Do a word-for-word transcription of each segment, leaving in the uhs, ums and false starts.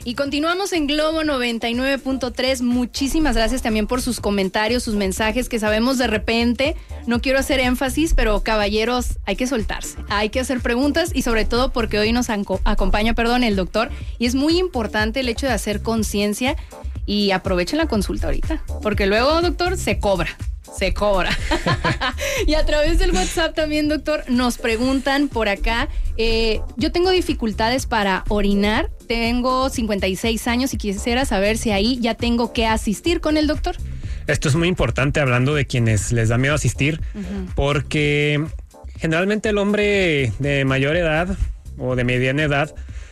Y continuamos en Globo noventa y nueve punto tres. Muchísimas gracias también por sus comentarios, sus mensajes, que sabemos de repente, no quiero hacer énfasis, pero caballeros, hay que soltarse, hay que hacer preguntas y sobre todo porque hoy nos acompaña, perdón, el doctor, y es muy importante el hecho de hacer conciencia y aprovechen la consulta ahorita, porque luego, doctor, se cobra. Se cobra. Y a través del WhatsApp también, doctor, nos preguntan por acá, eh, yo tengo dificultades para orinar, tengo cincuenta y seis años y quisiera saber si ahí ya tengo que asistir con el doctor. Esto es muy importante hablando de quienes les da miedo asistir, uh-huh. porque generalmente el hombre de mayor edad o de mediana edad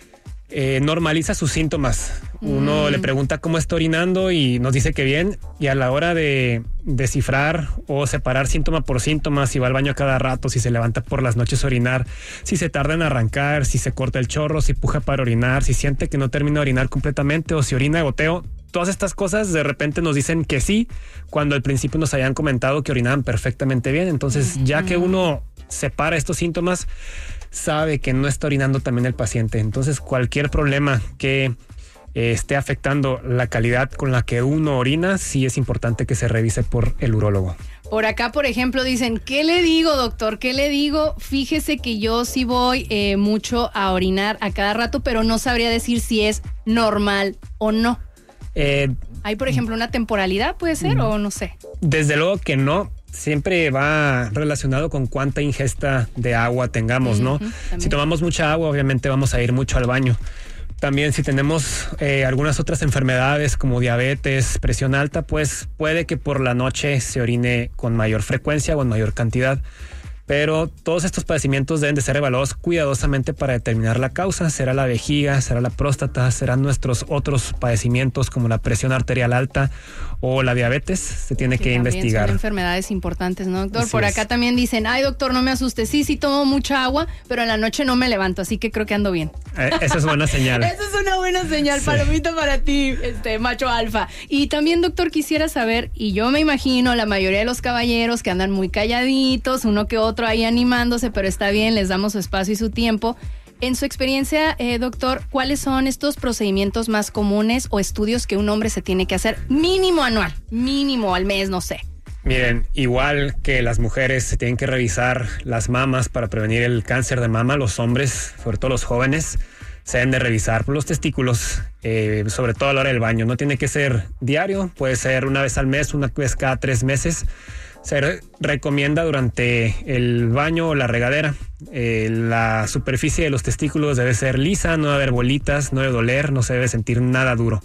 eh, normaliza sus síntomas. Uno mm. le pregunta cómo está orinando y nos dice que bien, y a la hora de descifrar o separar síntoma por síntoma, si va al baño a cada rato, si se levanta por las noches a orinar, si se tarda en arrancar, si se corta el chorro, si puja para orinar, si siente que no termina de orinar completamente o si orina de goteo, todas estas cosas de repente nos dicen que sí, cuando al principio nos habían comentado que orinaban perfectamente bien. Entonces, ya que uno separa estos síntomas, sabe que no está orinando también el paciente. Entonces, cualquier problema que eh, esté afectando la calidad con la que uno orina, sí es importante que se revise por el urólogo. Por acá, por ejemplo, dicen, ¿qué le digo, doctor? ¿Qué le digo? Fíjese que yo sí voy eh, mucho a orinar a cada rato, pero no sabría decir si es normal o no. Eh, ¿Hay, por ejemplo, una temporalidad, puede ser, o no sé? Desde luego que no. Siempre va relacionado con cuánta ingesta de agua tengamos, ¿no? Uh-huh, si tomamos mucha agua, obviamente vamos a ir mucho al baño. También si tenemos eh, algunas otras enfermedades como diabetes, presión alta, pues puede que por la noche se orine con mayor frecuencia o en mayor cantidad. Pero todos estos padecimientos deben de ser evaluados cuidadosamente para determinar la causa. Será la vejiga, será la próstata, serán nuestros otros padecimientos como la presión arterial alta o la diabetes. Se tiene que, que investigar. Son enfermedades importantes, ¿no, doctor? Así Por es. Acá también dicen, ay, doctor, no me asuste. Sí, sí tomo mucha agua, pero en la noche no me levanto, así que creo que ando bien. Eh, esa es buena señal. Esa es una buena señal, sí. Palomita para ti, este macho alfa. Y también, doctor, quisiera saber, y yo me imagino la mayoría de los caballeros que andan muy calladitos, uno que otro ahí animándose, pero está bien, les damos su espacio y su tiempo. En su experiencia, eh, doctor, ¿cuáles son estos procedimientos más comunes o estudios que un hombre se tiene que hacer mínimo anual, mínimo al mes, no sé? Miren, igual que las mujeres se tienen que revisar las mamas para prevenir el cáncer de mama, los hombres, sobre todo los jóvenes, se deben de revisar por los testículos, eh, sobre todo a la hora del baño. No tiene que ser diario, puede ser una vez al mes, una vez cada tres meses. Se re- recomienda durante el baño o la regadera. Eh, la superficie de los testículos debe ser lisa, no debe haber bolitas, no debe doler, no se debe sentir nada duro.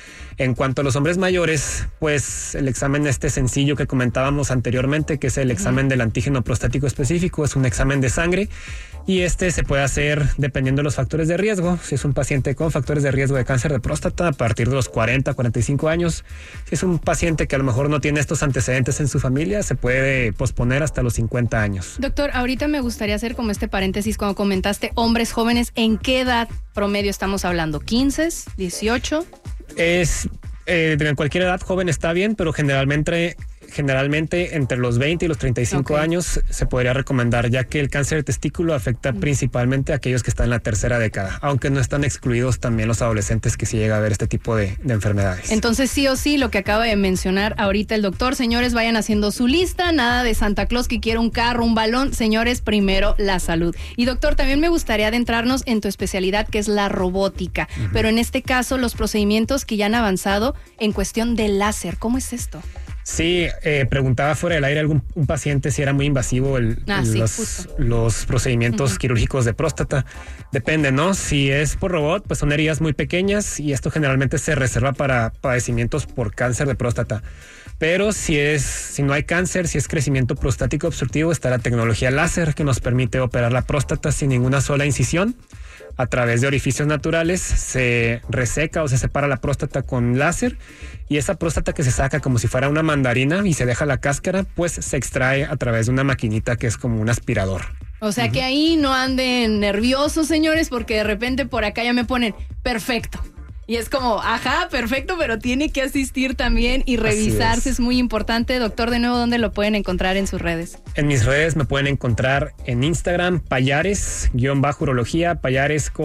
En cuanto a los hombres mayores, pues el examen este sencillo que comentábamos anteriormente, que es el examen del antígeno prostático específico, es un examen de sangre y este se puede hacer dependiendo de los factores de riesgo. Si es un paciente con factores de riesgo de cáncer de próstata a partir de los cuarenta, cuarenta y cinco años, si es un paciente que a lo mejor no tiene estos antecedentes en su familia, se puede posponer hasta los cincuenta años. Doctor, ahorita me gustaría hacer como este paréntesis cuando comentaste hombres jóvenes, ¿en qué edad promedio estamos hablando? ¿quince, dieciocho? Es eh, de cualquier edad joven está bien, pero generalmente generalmente entre los veinte y los treinta y cinco okay. años se podría recomendar, ya que el cáncer de testículo afecta mm. principalmente a aquellos que están en la tercera década, aunque no están excluidos también los adolescentes que sí llega a haber este tipo de, de enfermedades. Entonces sí o sí, lo que acaba de mencionar ahorita el doctor, señores, vayan haciendo su lista, nada de Santa Claus que quiere un carro, un balón, señores, primero la salud. Y doctor, también me gustaría adentrarnos en tu especialidad, que es la robótica, uh-huh. pero en este caso los procedimientos que ya han avanzado en cuestión de láser, ¿cómo es esto? Sí, eh, preguntaba fuera del aire algún un paciente si era muy invasivo el, ah, el, sí, los, los procedimientos uh-huh. quirúrgicos de próstata. Depende, ¿no? Si es por robot, pues son heridas muy pequeñas y esto generalmente se reserva para padecimientos por cáncer de próstata. Pero si es, si no hay cáncer, si es crecimiento prostático obstructivo, está la tecnología láser que nos permite operar la próstata sin ninguna sola incisión. A través de orificios naturales se reseca o se separa la próstata con láser y esa próstata que se saca como si fuera una mandarina y se deja la cáscara, pues se extrae a través de una maquinita que es como un aspirador. O sea uh-huh. que ahí no anden nerviosos, señores, porque de repente por acá ya me ponen perfecto. Y es como, ajá, perfecto, pero tiene que asistir también y revisarse, es. es muy importante. Doctor, de nuevo, ¿dónde lo pueden encontrar en sus redes? En mis redes me pueden encontrar en Instagram, Payares, guión bajo urología, Payares con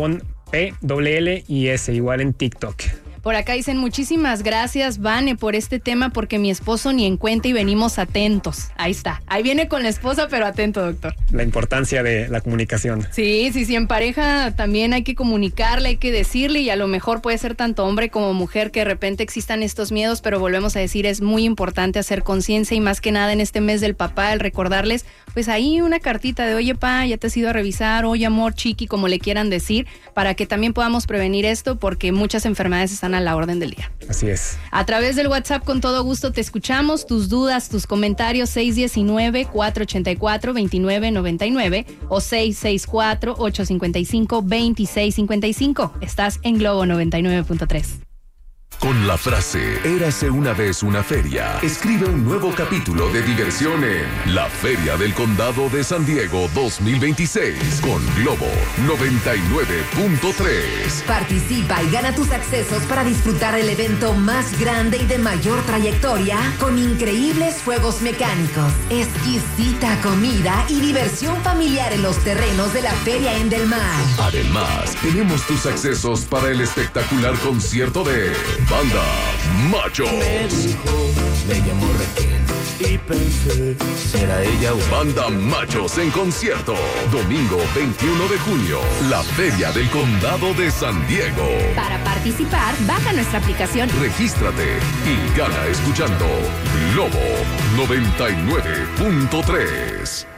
P L L I S, igual en TikTok. Por acá dicen, muchísimas gracias, Vane, por este tema, porque mi esposo ni en cuenta y venimos atentos. Ahí está. Ahí viene con la esposa, pero atento, doctor. La importancia de la comunicación. Sí, sí, sí. En pareja también hay que comunicarle, hay que decirle, y a lo mejor puede ser tanto hombre como mujer que de repente existan estos miedos, pero volvemos a decir, es muy importante hacer conciencia, y más que nada en este mes del papá, el recordarles, pues ahí una cartita de, oye, pa, ya te has ido a revisar, oye, amor, chiqui, como le quieran decir, para que también podamos prevenir esto, porque muchas enfermedades están a la orden del día. Así es. A través del WhatsApp, con todo gusto te escuchamos, tus dudas, tus comentarios, seis uno nueve, cuatro ocho cuatro, dos nueve nueve nueve o seis seis cuatro, ocho cinco cinco, dos seis cinco cinco. Estás en Globo noventa y nueve punto tres. Con la frase "Érase una vez una feria", escribe un nuevo capítulo de diversión en La Feria del Condado de San Diego dos mil veintiséis con Globo noventa y nueve punto tres. Participa y gana tus accesos para disfrutar el evento más grande y de mayor trayectoria, con increíbles juegos mecánicos, exquisita comida y diversión familiar en los terrenos de la Feria en Del Mar. Además, tenemos tus accesos para el espectacular concierto de Banda Machos. Me dijo, me llamó Raquel y pensé, ¿será ella o...? Banda Machos en concierto. Domingo veintiuno de junio. La Feria del Condado de San Diego. Para participar, baja nuestra aplicación. Regístrate y gana escuchando Globo noventa y nueve punto tres.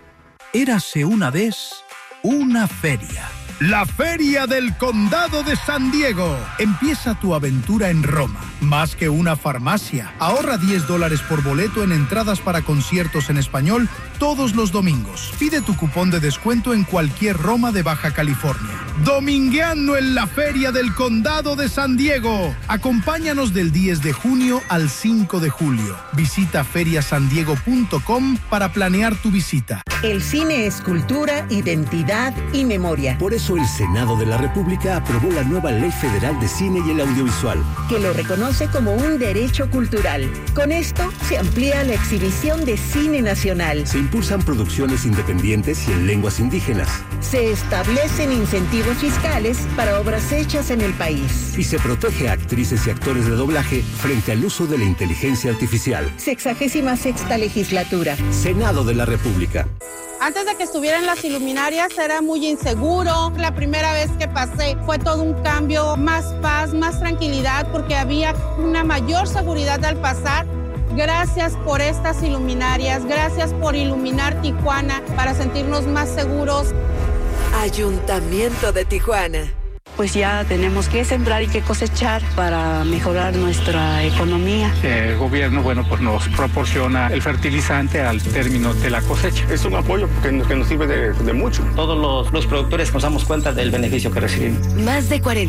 Érase una vez una feria. La Feria del Condado de San Diego. Empieza tu aventura en Roma. Más que una farmacia. Ahorra diez dólares por boleto en entradas para conciertos en español todos los domingos. Pide tu cupón de descuento en cualquier Roma de Baja California. Domingueando en la Feria del Condado de San Diego. Acompáñanos del diez de junio al cinco de julio. Visita feria san diego punto com para planear tu visita. El cine es cultura, identidad y memoria. Por eso el Senado de la República aprobó la nueva Ley Federal de Cine y el Audiovisual, que lo reconoce como un derecho cultural. Con esto se amplía la exhibición de cine nacional. Se impulsan producciones independientes y en lenguas indígenas. Se establecen incentivos fiscales para obras hechas en el país. Y se protege a actrices y actores de doblaje frente al uso de la inteligencia artificial. Sexagésima sexta legislatura. Senado de la República. Antes de que estuvieran las iluminarias era muy inseguro. La primera vez que pasé fue todo un cambio, más paz, más tranquilidad, porque había una mayor seguridad al pasar. Gracias por estas iluminarias, gracias por iluminar Tijuana para sentirnos más seguros. Ayuntamiento de Tijuana. Pues ya tenemos que sembrar y que cosechar para mejorar nuestra economía. El gobierno, bueno, pues nos proporciona el fertilizante al término de la cosecha. Es un apoyo que nos, que nos sirve de, de mucho. Todos los, los productores nos damos cuenta del beneficio que recibimos. Más de cuarenta